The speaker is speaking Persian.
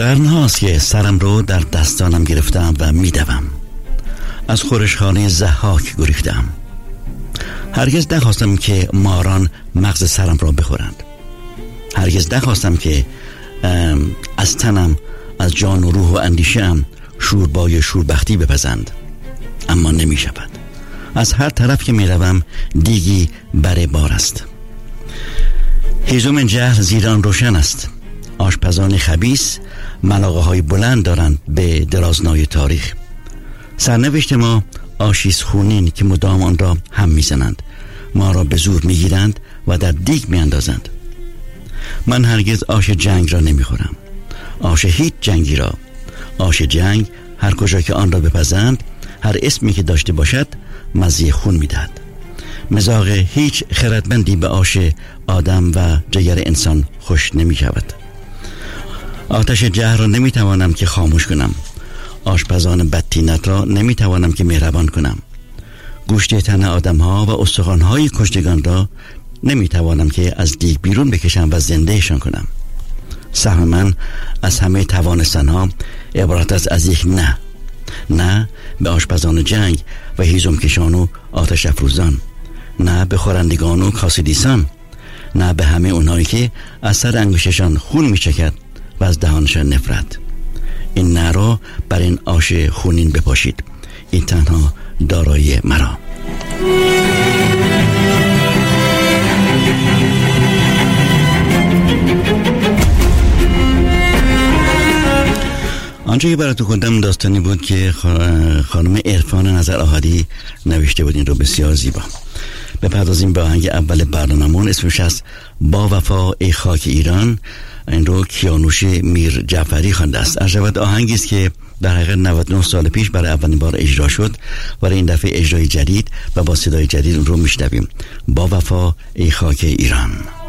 قرن هاست که سرم رو در دستانم گرفتم و میدوم. از خورشخانه ضحاک گریختم. هرگز نخواستم که ماران مغز سرم را بخورند. هرگز نخواستم که از تنم، از جان و روح و اندیشه‌ام شوربای شوربختی بپزند. اما نمی شود. از هر طرف که می روم دیگی بر بار است. هیزم جهل زیران روشن است. آشپزان خبیث ملاقه های بلند دارند به درازنای تاریخ. سرنوشت ما آشیز خونین که مدام آن را هم میزنند، ما را به زور میگیرند و در دیگ میاندازند. من هرگز آش جنگ را نمیخورم، آش هیچ جنگی را. آش جنگ هر کجا که آن را بپزند، هر اسمی که داشته باشد مزه خون میدهد. مذاق هیچ خردمندی به آش آدم و جگر انسان خوش نمی شود. آتش جهل را نمی توانم که خاموش کنم. آشپزان بدطینت را نمی توانم که مهربان کنم. گوشت تن آدم ها و استخوان های کشتگان را نمی توانم که از دیگ بیرون بکشم و زندهشان کنم. سهم من از همه توانستن ها عبارت است از یک نه به آشپزان جنگ و هیزم کشان و آتش افروزان، نه به خورندگان و کاسدیسان، نه به همه اونایی که از سر انگشتشان خون می چکد و از دهانشان نفرت. این نه را بر این آش خونین بپاشید. این تنها دارایی مرا. آنچه که براتون خوندم داستانی بود که خانم عرفان نظر آحدی نوشته بود. این رو بسیار زیبا. بپردازیم به آهنگ اول برنامه‌مون. اسمش از با وفا ای خاک ایران. این رو کیانوش میر جعفری خوانده است. عجب آهنگی است که در حقیقت 99 سال پیش برای اولین بار اجرا شد. برای این دفعه اجرای جدید و با صدای جدید اون رو میشنویم. با وفا ای خاک ایران.